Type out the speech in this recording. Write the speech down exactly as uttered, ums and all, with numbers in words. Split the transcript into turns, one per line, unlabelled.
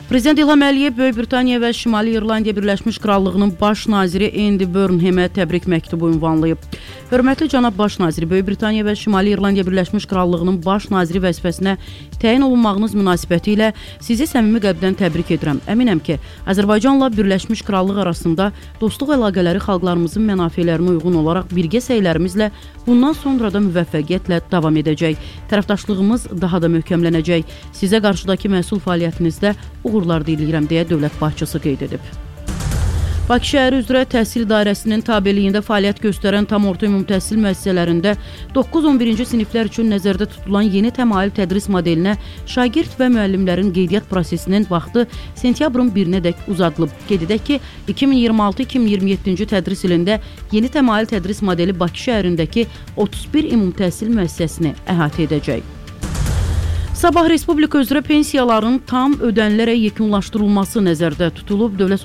Prezident İlham Əliyev Böyük Britaniya və Şimali İrlandiya Birləşmiş Krallığının baş naziri Andy Burnhamə təbrik məktubu ünvanlayıb. Hörmətli cənab baş naziri, Böyük Britaniya və Şimali İrlandiya Birləşmiş Krallığının baş naziri vəzifəsinə təyin olunmağınız münasibətilə sizi səmimi qəlbdən təbrik edirəm. Əminəm ki, Azərbaycanla Birləşmiş Krallıq arasında dostluq əlaqələri xalqlarımızın mənafələrinə uyğun olaraq birgə səylərimizlə bundan sonra da müvəffəqiyyətlə davam edəcək. Tərəfdaşlığımız daha da möhkəmlənəcək. Sizə qarşıdakı məsul fəaliyyətinizdə uğurlar diləyirəm deyə dövlət başçısı qeyd edib. Bakı şəhəri üzrə təhsil dairəsinin tabeliyində fəaliyyət göstərən tam orta ümumi təhsil müəssisələrində doqquz on birinci siniflər üçün nəzərdə tutulan yeni təmayül tədris modelinə şagird və müəllimlərin qeydiyyat prosesinin vaxtı sentyabrın birinədək uzadılıb. Qeyd edək ki, iki min iyirmi altı iki min iyirmi yeddinci tədris ilində yeni təmayül tədris modeli Bakı şəhərindəki otuz bir ümumi təhsil müəssisəsini əhatə edəcək. Sabah Respublika üzrə pensiyaların tam ödənilərək yekunlaşdırılması nəzərdə tutulub. Dövlət